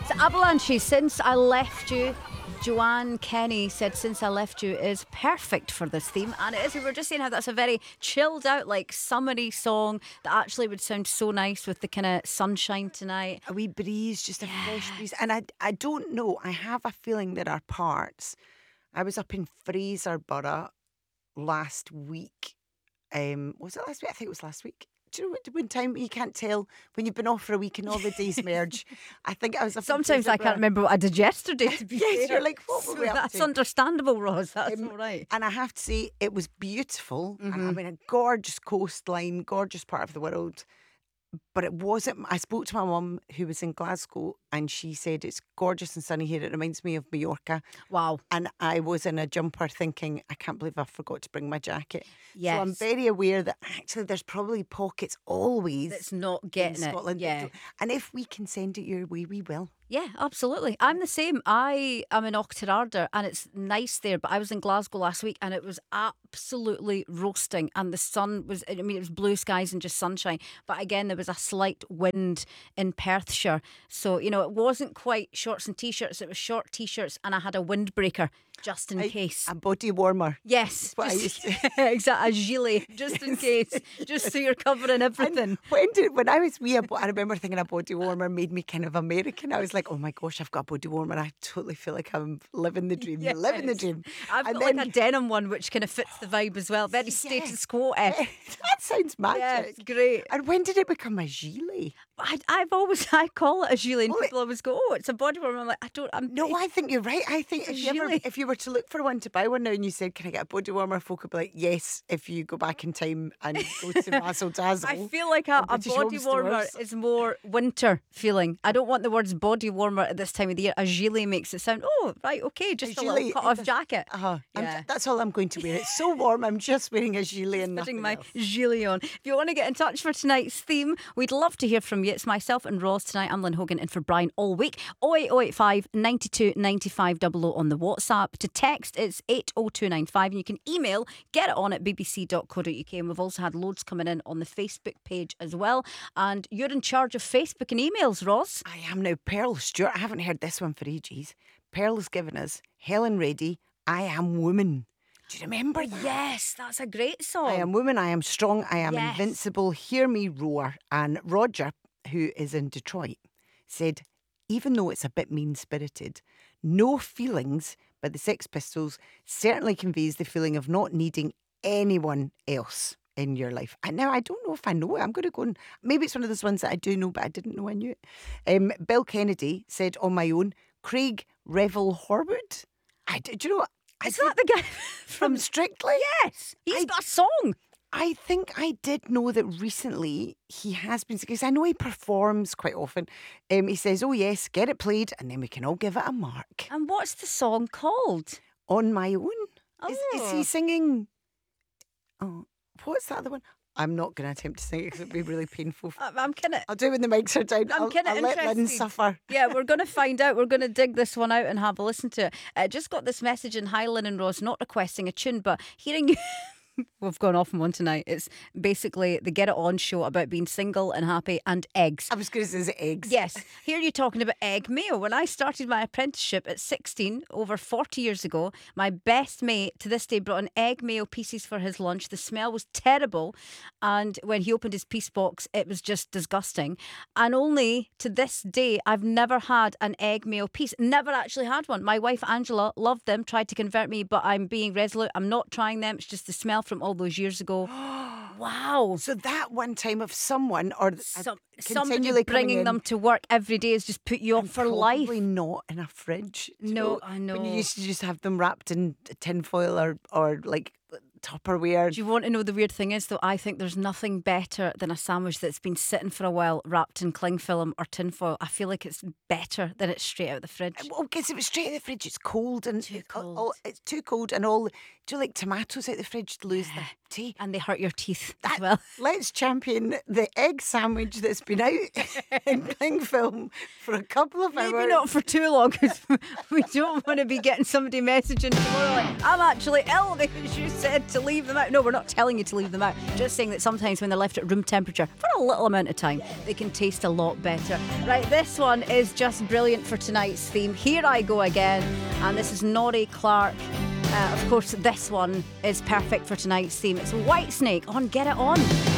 It's Avalanche, Since I Left You. Joanne Kenny said Since I Left You is perfect for this theme, and it is. We were just saying how that's a very chilled out, like summery song that actually would sound so nice with the kind of sunshine tonight. A wee breeze, just a fresh breeze. And I don't know, I have a feeling there are parts. I was up in Fraserburgh last week. Was it last week? I think it was last week. Do you know when time you can't tell when you've been off for a week and all the days merge? I think I was up. Sometimes I can't remember what I did yesterday. To be Yes, fair. you're like, what were we up That's to? understandable, Roz. That's all right. And I have to say, it was beautiful. And I mean, a gorgeous coastline, gorgeous part of the world. But it wasn't. I spoke to my mum who was in Glasgow, and she said it's gorgeous and sunny here. It reminds me of Mallorca. Wow. And I was in a jumper thinking, I can't believe I forgot to bring my jacket. Yes. So I'm very aware that actually there's probably pockets always That's not in getting it. Scotland. that Yeah. don't- And if we can send it your way, we will. Yeah, absolutely. I'm the same. I am in Auchterarder and it's nice there, but I was in Glasgow last week and it was absolutely roasting and the sun was, I mean, it was blue skies and just sunshine. But again, there was a slight wind in Perthshire. So, you know, it wasn't quite shorts and t-shirts. It was short t-shirts and I had a windbreaker just in case. A body warmer. Yes, what I just, used exactly, a gilet, just in case, just so you're covering everything. When I was wee, I remember thinking a body warmer made me kind of American. I was like, oh my gosh, I've got a body warmer. I totally feel like I'm living the dream. Yes. Living the dream. I've And got then- like a denim one which kind of fits the vibe as well. Very status quo-esque. That sounds magic. Yeah, it's great. And when did it become a gilet? I call it a gilet and Well, people always go, oh, it's a body warmer. I'm like, No, I think you're right. I think It's if a you, gilet. if you were to look for one to buy one now and you said, can I get a body warmer? Folk would be like, yes, if you go back in time and go to Razzle Dazzle. I feel like a British body Home warmer Stores. is more winter feeling. I don't want the words body warmer at this time of the year. A gilet makes it sound, oh, right, okay, just a little gilet, cut-off it does- jacket. Yeah. That's all I'm going to wear. It's so warm. I'm just wearing a gilet and Putting nothing my else. gilet on. If you want to get in touch for tonight's theme, we'd love to hear from you. It's myself and Roz tonight. I'm Lynn Hogan in for Brian all week. 08085 92 95 00 on the WhatsApp. To text, it's 80295 and you can email get it on at bbc.co.uk. And we've also had loads coming in on the Facebook page as well. And you're in charge of Facebook and emails, Roz. I am now. Pearl Stewart. I haven't heard this one for ages. Pearl has given us Helen Reddy, I Am Woman. Do you remember that? Yes, that's a great song. I am woman, I am strong, I am Yes. invincible, hear me roar. And Roger, who is in Detroit, said, even though it's a bit mean-spirited, No Feelings by the Sex Pistols certainly conveys the feeling of not needing anyone else in your life. And now I don't know if I know it. I'm going to go and maybe it's one of those ones that I do know, but I didn't know I knew it. Bill Kennedy said on my own, Craig Revel Horwood. Do you know what? Is that the guy From Strictly? Yes, he's got a song. I think I did know that recently he has been, because I know he performs quite often. He says, oh yes, get it played and then we can all give it a mark. And what's the song called? On My Own. Is Oh. he singing? Oh, what's that other one? I'm not going to attempt to sing it because it'd be really painful. I'm kind of... I'll do it when the mics are down. I'm kind of I'll let Lynn interested. suffer. Yeah, we're going to find out. We're going to dig this one out and have a listen to it. Just got this message in Highland and Ross, not requesting a tune, but hearing you... We've gone off on one tonight. It's basically the Get It On show about being single and happy and eggs. I was going to say eggs. Yes, here you're talking about egg mayo. When I started my apprenticeship at 16, over 40 years ago, my best mate to this day brought in egg mayo pieces for his lunch. The smell was terrible. And when he opened his piece box, it was just disgusting. And only to this day, I've never had an egg mayo piece. Never actually had one. My wife, Angela, loved them, tried to convert me, but I'm being resolute. I'm not trying them. It's just the smell from all those years ago. Wow. So that one time of someone or Somebody continually coming bringing in them to work every day has just put you off for life. Probably not in a fridge. Do you No, I know. When you used to just have them wrapped in tinfoil or like Tupperware. Do you want to know the weird thing is, though? I think there's nothing better than a sandwich that's been sitting for a while wrapped in cling film or tinfoil. I feel like it's better than it's straight out of the fridge. Well, because if it's straight out of the fridge, it's cold and Too all- cold. it's too cold and all. Do you like tomatoes out the fridge lose their tea? And they hurt your teeth as well. Let's champion the egg sandwich that's been out in cling film for a couple of hours. Maybe not for too long, because we don't want to be getting somebody messaging tomorrow like, I'm actually ill because you said to leave them out. No, we're not telling you to leave them out. Just saying that sometimes when they're left at room temperature for a little amount of time, they can taste a lot better. Right, this one is just brilliant for tonight's theme. Here I Go Again. And this is Norrie Clark. Of course, this one is perfect for tonight's theme. It's Whitesnake on Get It On.